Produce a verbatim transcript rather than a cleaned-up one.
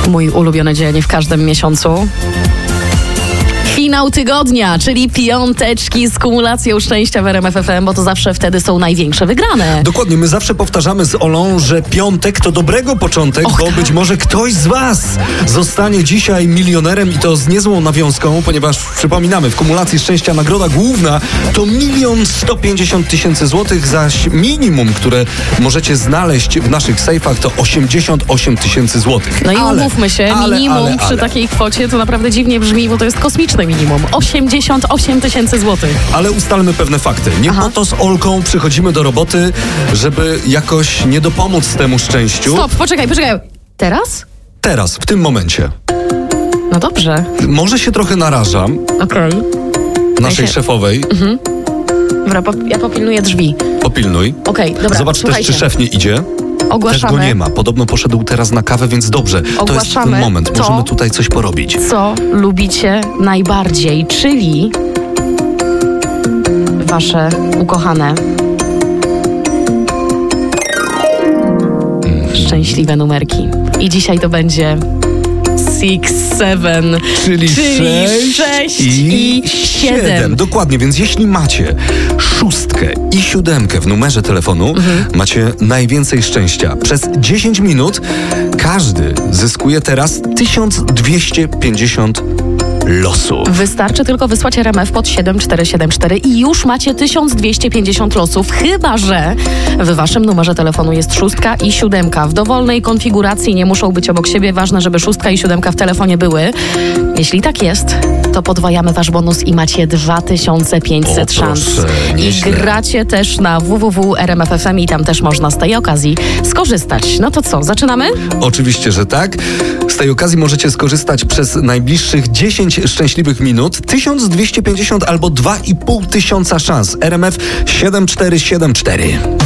Mój ulubiony dzień w każdym miesiącu. Finał tygodnia, czyli piąteczki z kumulacją szczęścia w R M F F M, bo to zawsze wtedy są największe wygrane. Dokładnie, my zawsze powtarzamy z Olą, że piątek to dobrego początek, Och, bo tak. być może ktoś z was zostanie dzisiaj milionerem i to z niezłą nawiązką, ponieważ przypominamy, w kumulacji szczęścia nagroda główna to milion sto pięćdziesiąt tysięcy złotych, zaś minimum, które możecie znaleźć w naszych sejfach to osiemdziesiąt osiem tysięcy złotych. No i Ale, umówmy się, ale, minimum ale, przy ale. takiej kwocie to naprawdę dziwnie brzmi, bo to jest kosmiczne minimum. osiemdziesiąt osiem tysięcy złotych. Ale ustalmy pewne fakty. Nie Aha. po to z Olką przychodzimy do roboty, żeby jakoś nie dopomóc temu szczęściu. Stop, poczekaj, poczekaj. Teraz? Teraz, w tym momencie. No dobrze. Może się trochę narażam Okej. naszej Ja się- szefowej. Dobra, po, ja popilnuję drzwi. Popilnuj. Okej, dobra, Zobacz też, słuchajcie. czy szef nie idzie. Też Ogłaszamy, go nie ma. Podobno poszedł teraz na kawę, więc dobrze. To jest ten Ogłaszamy moment. to. Możemy tutaj coś porobić. co lubicie najbardziej, czyli wasze ukochane szczęśliwe numerki. I dzisiaj to będzie six, seven, Czyli, czyli sześć i siedem. Dokładnie, więc jeśli macie szóstkę i siódemkę w numerze telefonu, Mhm. macie najwięcej szczęścia. Przez dziesięć minut każdy zyskuje teraz tysiąc dwieście pięćdziesiąt losów. Wystarczy tylko wysłać R M F pod siedem cztery siedem cztery i już macie tysiąc dwieście pięćdziesiąt losów, chyba że w waszym numerze telefonu jest szóstka i siódemka. W dowolnej konfiguracji nie muszą być obok siebie, ważne, żeby szóstka i siódemka w telefonie były. Jeśli tak jest, to podwajamy wasz bonus i macie dwa tysiące pięćset O, szans. proszę, I nieźle. gracie też na w w w kropka r m f f m i tam też można z tej okazji skorzystać. No to co, zaczynamy? Oczywiście, że tak. Z tej okazji możecie skorzystać przez najbliższych dziesięć szczęśliwych minut. tysiąc dwieście pięćdziesiąt albo dwa i pół tysiąca szans. R M F siedem cztery siedem cztery.